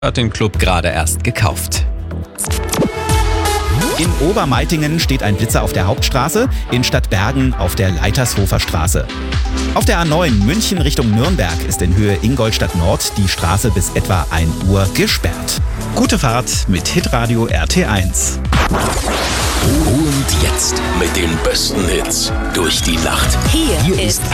Hat den Club gerade erst gekauft. In Obermeitingen steht ein Blitzer auf der Hauptstraße, in Stadtbergen auf der Leitershofer Straße. Auf der A9 München Richtung Nürnberg ist in Höhe Ingolstadt Nord die Straße bis etwa 1 Uhr gesperrt. Gute Fahrt mit Hitradio RT1. Und jetzt mit den besten Hits durch die Nacht. Hier ist